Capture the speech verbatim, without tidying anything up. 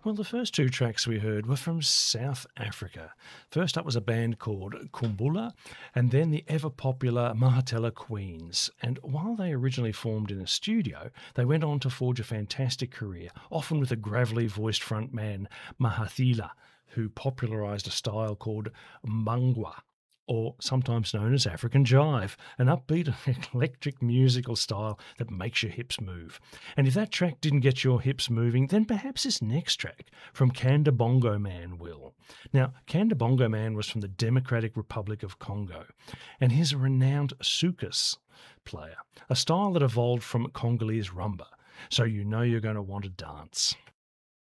Well, the first two tracks we heard were from South Africa. First up was a band called Kumbula, and then the ever popular Mahatela Queens. And while they originally formed in a studio, they went on to forge a fantastic career, often with a gravelly voiced frontman, Mahathila, who popularised a style called Mbangwa, or sometimes known as African Jive, an upbeat electric musical style that makes your hips move. And if that track didn't get your hips moving, then perhaps this next track from Kanda Bongo Man will. Now, Kanda Bongo Man was from the Democratic Republic of Congo, and he's a renowned soukous player, a style that evolved from Congolese rumba, so you know you're going to want to dance.